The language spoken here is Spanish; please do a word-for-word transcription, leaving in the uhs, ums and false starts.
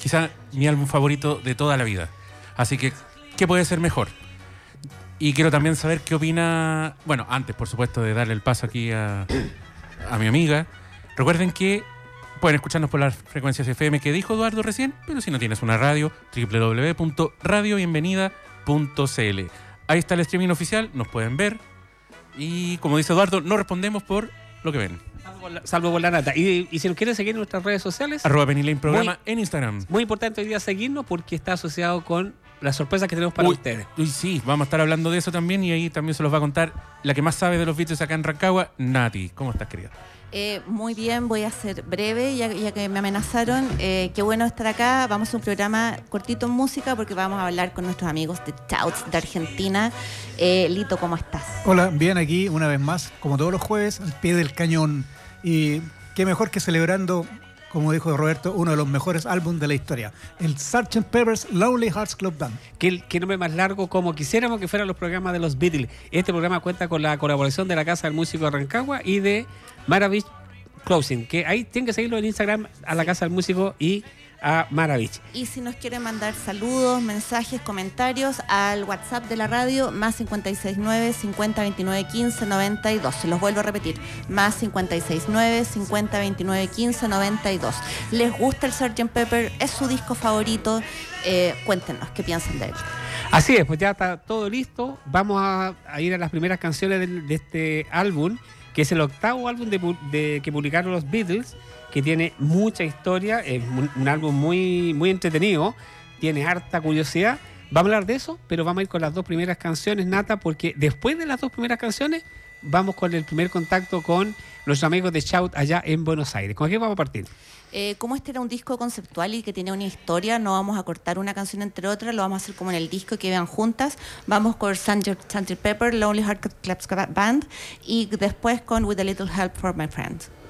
quizá mi álbum favorito de toda la vida. Así que, ¿qué puede ser mejor? Y quiero también saber qué opina... Bueno, antes, por supuesto, de darle el paso aquí a, a mi amiga. Recuerden que pueden escucharnos por las frecuencias F M que dijo Eduardo recién, pero si no tienes una radio, doble u doble u doble u punto radio bienvenida punto c l. Ahí está el streaming oficial, nos pueden ver. Y como dice Eduardo, no respondemos por lo que ven. Salvo por la, salvo por la nata. Y, y si nos quieren seguir en nuestras redes sociales... Arroba Penny Lane Programa muy, en Instagram. Muy importante hoy día seguirnos porque está asociado con las sorpresas que tenemos para uy, ustedes. Uy, sí, vamos a estar hablando de eso también y ahí también se los va a contar la que más sabe de los Beatles acá en Rancagua, Nati. ¿Cómo estás, querida? Eh, muy bien, voy a ser breve, ya, ya que me amenazaron. Eh, qué bueno estar acá. Vamos a un programa cortito en música porque vamos a hablar con nuestros amigos de Touts de Argentina. Eh, Lito, ¿cómo estás? Hola, bien aquí una vez más, como todos los jueves, al pie del cañón. Y qué mejor que celebrando, como dijo Roberto, uno de los mejores álbumes de la historia, el sergeant Pepper's Lonely Hearts Club Band. Que, que nombre más largo, como quisiéramos que fueran los programas de los Beatles. Este programa cuenta con la colaboración de la Casa del Músico de Rancagua y de Maravich Closing, que ahí tienen que seguirlo en Instagram a la Casa del Músico y a Maravich. Y si nos quieren mandar saludos, mensajes, comentarios al WhatsApp de la radio, más cincuenta y seis nueve, cincuenta, veintinueve, quince, noventa y dos. Se los vuelvo a repetir, más cincuenta y seis nueve, cincuenta, veintinueve, quince, noventa y dos. ¿Les gusta el sergeant Pepper? ¿Es su disco favorito? Eh, cuéntenos, ¿qué piensan de él? Así es, pues ya está todo listo. Vamos a, a ir a las primeras canciones de, de este álbum, que es el octavo álbum de, de, que publicaron los Beatles, que tiene mucha historia, es un, un álbum muy, muy entretenido, tiene harta curiosidad. Vamos a hablar de eso, pero vamos a ir con las dos primeras canciones, Nata, porque después de las dos primeras canciones vamos con el primer contacto con nuestros amigos de Shout allá en Buenos Aires. ¿Con qué vamos a partir? Eh, como este era un disco conceptual y que tiene una historia, no vamos a cortar una canción entre otras, lo vamos a hacer como en el disco, que vean juntas. Vamos con sergeant Pepper, Lonely Hearts Club Band, y después con With a Little Help from My Friend.